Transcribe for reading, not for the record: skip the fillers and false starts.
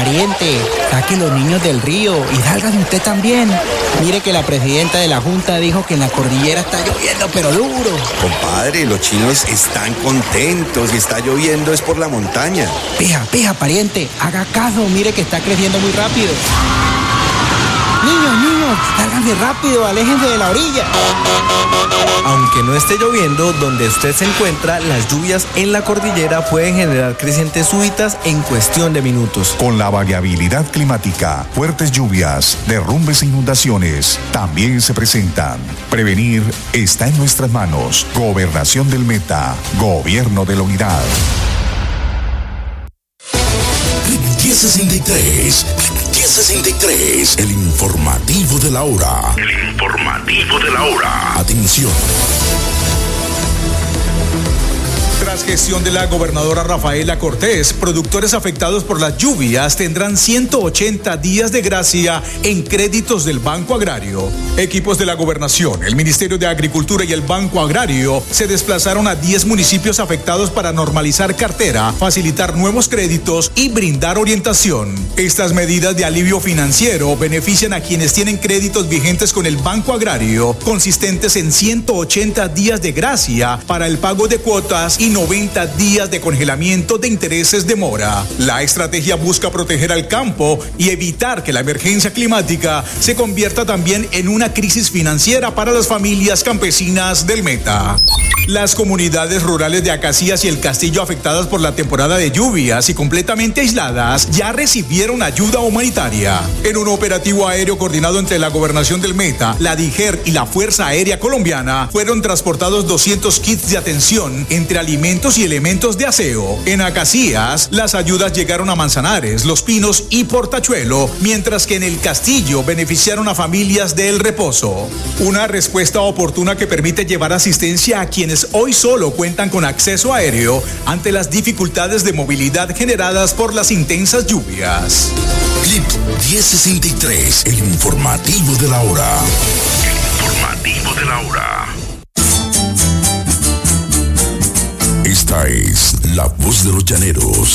pariente, saque los niños del río y sálgase usted también. Mire que la presidenta de la Junta dijo que en la cordillera está lloviendo, pero duro. Compadre, los chinos están contentos y está lloviendo es por la montaña. Peja, pariente, haga caso, mire que está creciendo muy rápido. Niños, sálganse rápido, aléjense de la orilla. Aunque no esté lloviendo, donde usted se encuentra, las lluvias en la cordillera pueden generar crecientes súbitas en cuestión de minutos. Con la variabilidad climática, fuertes lluvias, derrumbes e inundaciones también se presentan. Prevenir está en nuestras manos. Gobernación del Meta, Gobierno de la Unidad. 1063, el informativo de la hora. Atención. Tras gestión de la gobernadora Rafaela Cortés, productores afectados por las lluvias tendrán 180 días de gracia en créditos del Banco Agrario. Equipos de la gobernación, el Ministerio de Agricultura y el Banco Agrario se desplazaron a 10 municipios afectados para normalizar cartera, facilitar nuevos créditos y brindar orientación. Estas medidas de alivio financiero benefician a quienes tienen créditos vigentes con el Banco Agrario, consistentes en 180 días de gracia para el pago de cuotas y 90 días de congelamiento de intereses de mora. La estrategia busca proteger al campo y evitar que la emergencia climática se convierta también en una crisis financiera para las familias campesinas del Meta. Las comunidades rurales de Acacías y El Castillo afectadas por la temporada de lluvias y completamente aisladas ya recibieron ayuda humanitaria. En un operativo aéreo coordinado entre la Gobernación del Meta, la DIGER y la Fuerza Aérea Colombiana, fueron transportados 200 kits de atención entre alimentos y elementos de aseo. En Acacías, las ayudas llegaron a Manzanares, Los Pinos y Portachuelo, mientras que en El Castillo beneficiaron a familias de El Reposo. Una respuesta oportuna que permite llevar asistencia a quienes hoy solo cuentan con acceso aéreo ante las dificultades de movilidad generadas por las intensas lluvias. Clip 1063, el informativo de la hora. Esta es la voz de los llaneros.